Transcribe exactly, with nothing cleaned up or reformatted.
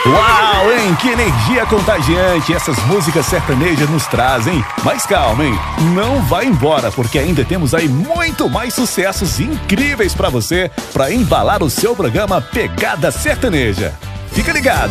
Uau, hein? Que energia contagiante essas músicas sertanejas nos trazem. Mas calma, hein? Não vai embora, porque ainda temos aí muito mais sucessos incríveis pra você, pra embalar o seu programa Pegada Sertaneja. Fica ligado!